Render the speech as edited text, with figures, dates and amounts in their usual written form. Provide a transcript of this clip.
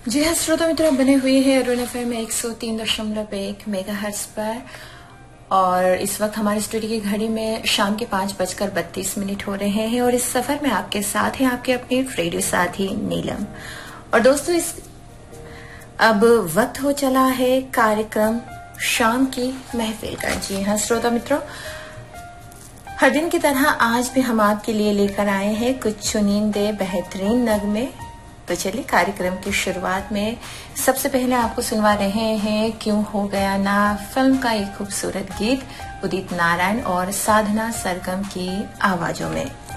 जी हाँ श्रोता मित्रों, बने हुए हैं अरुण एफएम 103.1 मेगाहर्ट्ज पर। और इस वक्त हमारे स्टूडियो की घड़ी में शाम के 5:32 हो रहे हैं और इस सफर में आपके साथ हैं आपके अपने रेडियो साथी नीलम। और दोस्तों, इस अब वक्त हो चला है कार्यक्रम शाम की महफिल का। जी हाँ श्रोता मित्रों, हर दिन की तरह आज भी हम आपके लिए लेकर आए हैं कुछ चुनिंदे बेहतरीन नगमे। तो चलिए कार्यक्रम की शुरुआत में सबसे पहले आपको सुनवा रहे हैं क्यों हो गया ना फिल्म का एक खूबसूरत गीत उदित नारायण और साधना सरगम की आवाजों में।